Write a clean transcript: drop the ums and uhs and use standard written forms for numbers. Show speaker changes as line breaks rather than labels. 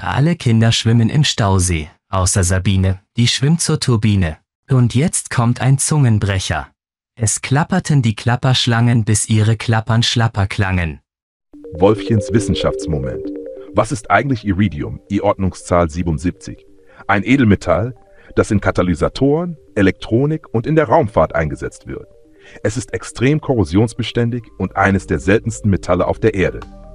Alle Kinder schwimmen im Stausee, außer Sabine, die schwimmt zur Turbine. Und jetzt kommt ein Zungenbrecher. Es klapperten die Klapperschlangen, bis ihre Klappern schlapper klangen.
Wolfchens Wissenschaftsmoment. Was ist eigentlich Iridium, I-Ordnungszahl 77? Ein Edelmetall, das in Katalysatoren, Elektronik und in der Raumfahrt eingesetzt wird. Es ist extrem korrosionsbeständig und eines der seltensten Metalle auf der Erde.